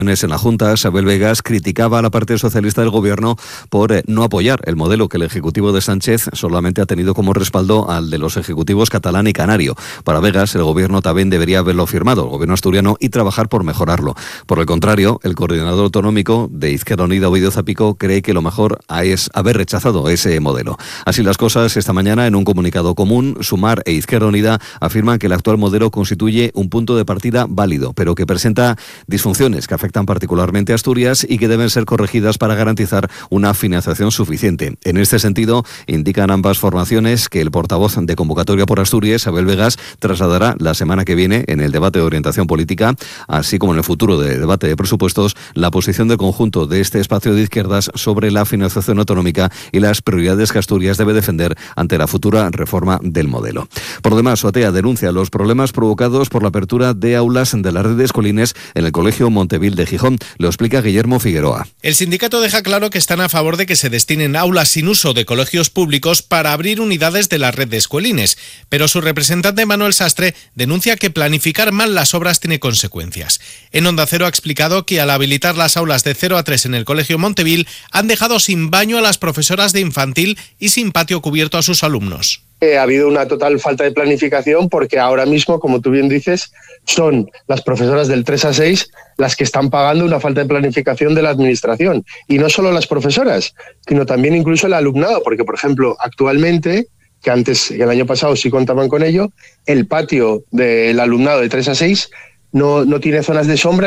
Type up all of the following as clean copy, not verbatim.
En la Junta, Isabel Vegas criticaba a la parte socialista del Gobierno por no apoyar el modelo que el Ejecutivo de Sánchez solamente ha tenido como respaldo al de los ejecutivos catalán y canario. Para Vegas, el Gobierno también debería haberlo firmado, el Gobierno asturiano, y trabajar por mejorarlo. Por el contrario, el coordinador autonómico de Izquierda Unida, Ovidio Zapico, cree que lo mejor es haber rechazado ese modelo. Así las cosas, esta mañana, en un comunicado común, Sumar e Izquierda Unida afirman que el actual modelo constituye un punto de partida válido, pero que presenta disfunciones que afectan particularmente a Asturias y que deben ser corregidas para garantizar una financiación suficiente. En este sentido, indican ambas formaciones que el portavoz de Convocatoria por Asturias, Isabel Vegas, trasladará la semana que viene en el debate de orientación política, así como en el futuro debate de presupuestos, la posición del conjunto de este espacio de izquierdas sobre la financiación autonómica y las prioridades que Asturias debe defender ante la futura reforma del modelo. Por lo demás, Otea denuncia los problemas provocados por la apertura de aulas de la red de escolines en el Colegio Montevil de Gijón. Lo explica Guillermo Figueroa. El sindicato deja claro que están a favor de que se destinen aulas sin uso de colegios públicos para abrir unidades de la red de escuelines, pero su representante Manuel Sastre denuncia que planificar mal las obras tiene consecuencias. En Onda Cero ha explicado que al habilitar las aulas de 0 a 3 en el Colegio Montevil han dejado sin baño a las profesoras de infantil y sin patio cubierto a sus alumnos. Ha habido una total falta de planificación porque ahora mismo, como tú bien dices, son las profesoras del 3 a 6 las que están pagando una falta de planificación de la administración. Y no solo las profesoras, sino también incluso el alumnado, porque, por ejemplo, actualmente, que antes, el año pasado sí contaban con ello, el patio del alumnado de 3 a 6 no tiene zonas de sombra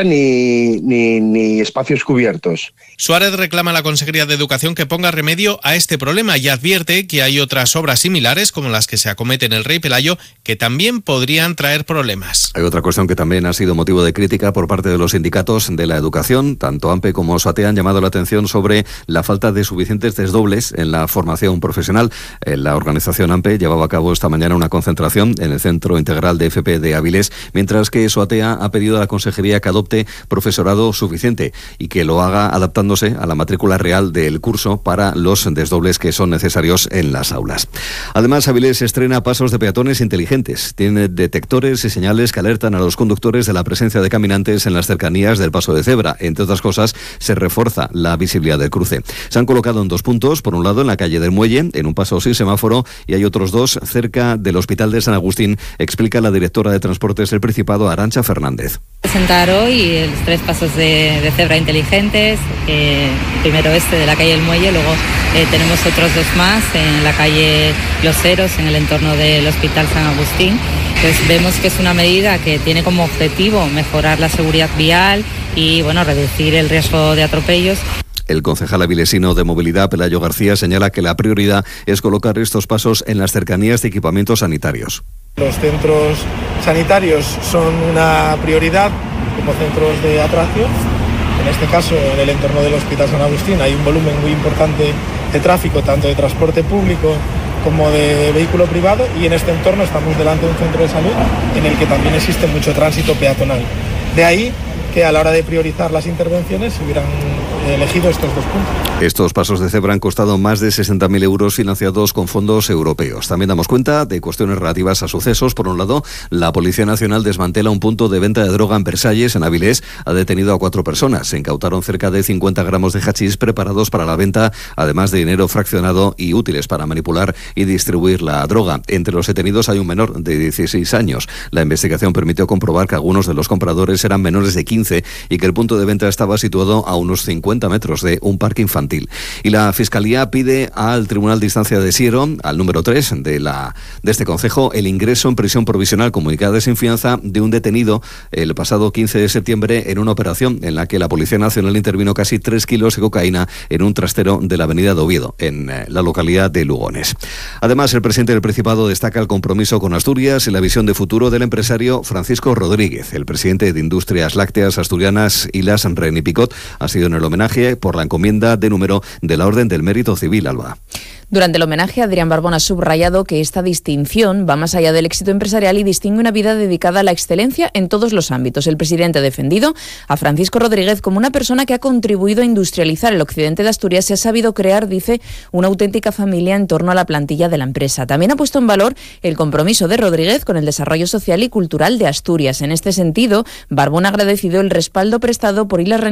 ni espacios cubiertos. Suárez reclama a la Consejería de Educación que ponga remedio a este problema y advierte que hay otras obras similares, como las que se acometen en el Rey Pelayo, que también podrían traer problemas. Hay otra cuestión que también ha sido motivo de crítica por parte de los sindicatos de la educación. Tanto AMPE como SOATEA han llamado la atención sobre la falta de suficientes desdobles en la formación profesional. La organización AMPE llevaba a cabo esta mañana una concentración en el Centro Integral de FP de Avilés, mientras que SOATEA ha pedido a la Consejería que adopte profesorado suficiente y que lo haga adaptándose a la matrícula real del curso para los desdobles que son necesarios en las aulas. Además, Avilés estrena pasos de peatones inteligentes. Tiene detectores y señales que alertan a los conductores de la presencia de caminantes en las cercanías del paso de cebra. Entre otras cosas, se refuerza la visibilidad del cruce. Se han colocado en 2 puntos, por un lado en la calle del Muelle, en un paso sin semáforo, y hay otros 2 cerca del Hospital de San Agustín, explica la directora de Transportes del Principado, Arantxa Fernández. Presentar hoy los 3 pasos de cebra inteligentes, primero de la calle del Muelle, luego tenemos otros 2 más en la calle Los Heros, en el entorno del Hospital San Agustín. Pues vemos que es una medida que tiene como objetivo mejorar la seguridad vial y reducir el riesgo de atropellos. El concejal avilesino de Movilidad, Pelayo García, señala que la prioridad es colocar estos pasos en las cercanías de equipamientos sanitarios. Los centros sanitarios son una prioridad como centros de atracción. En este caso, en el entorno del Hospital San Agustín hay un volumen muy importante de tráfico, tanto de transporte público como de vehículo privado, y en este entorno estamos delante de un centro de salud en el que también existe mucho tránsito peatonal. De ahí que a la hora de priorizar las intervenciones se hubieran elegido estos 2 puntos. Estos pasos de cebra han costado más de 60.000 euros financiados con fondos europeos. También damos cuenta de cuestiones relativas a sucesos. Por un lado, la Policía Nacional desmantela un punto de venta de droga en Versalles, en Avilés. Ha detenido a 4 personas. Se incautaron cerca de 50 gramos de hachís preparados para la venta, además de dinero fraccionado y útiles para manipular y distribuir la droga. Entre los detenidos hay un menor de 16 años. La investigación permitió comprobar que algunos de los compradores eran menores de 15 y que el punto de venta estaba situado a unos 50 metros de un parque infantil. Y la Fiscalía pide al Tribunal de Instancia de Siero, al número 3 de este concejo, el ingreso en prisión provisional comunicada sin fianza de un detenido el pasado 15 de septiembre en una operación en la que la Policía Nacional intervino casi 3 kilos de cocaína en un trastero de la avenida de Oviedo, en la localidad de Lugones. Además, el presidente del Principado destaca el compromiso con Asturias y la visión de futuro del empresario Francisco Rodríguez. El presidente de Industrias Lácteas Asturianas, Ilas Reni Picot, ha sido en el homenaje por la encomienda de número de la Orden del Mérito Civil, Alba. Durante el homenaje, Adrián Barbón ha subrayado que esta distinción va más allá del éxito empresarial y distingue una vida dedicada a la excelencia en todos los ámbitos. El presidente ha defendido a Francisco Rodríguez como una persona que ha contribuido a industrializar el occidente de Asturias y ha sabido crear, dice, una auténtica familia en torno a la plantilla de la empresa. También ha puesto en valor el compromiso de Rodríguez con el desarrollo social y cultural de Asturias. En este sentido, Barbón ha agradecido el respaldo prestado por Ilas Reni